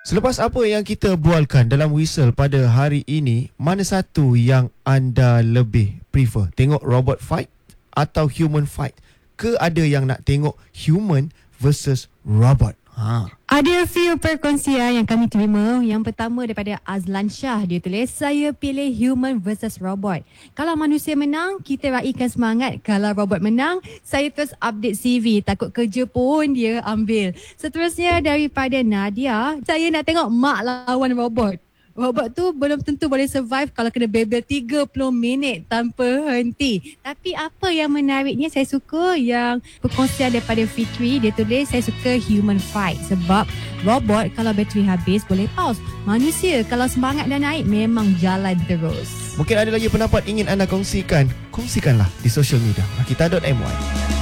Selepas apa yang kita bualkan dalam Whistle pada hari ini, mana satu yang anda lebih prefer? Tengok robot fight atau human fight? Ke ada yang nak tengok human versus robot? Ada few perkongsian yang kami terima. Yang pertama daripada Azlan Shah. Dia tulis, saya pilih human versus robot. Kalau manusia menang, kita raikan semangat. Kalau robot menang, saya terus update CV. Takut kerja pun dia ambil. Seterusnya daripada Nadia, saya nak tengok mak lawan robot. Robot tu belum tentu boleh survive kalau kena bebel 30 minit tanpa henti. Tapi apa yang menariknya, saya suka yang perkongsian daripada Fitri. Dia tulis, saya suka human fight. Sebab robot kalau bateri habis boleh pause. Manusia kalau semangat dah naik memang jalan terus. Mungkin ada lagi pendapat ingin anda kongsikan? Kongsikanlah di social media Rakita.my.